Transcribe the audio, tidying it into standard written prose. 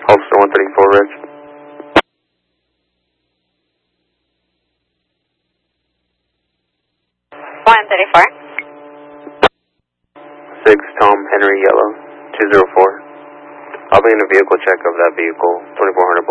Officer 134, Rich. 134. 6 Tom Henry Yellow, 204. I'll be in a vehicle check of that vehicle, 2400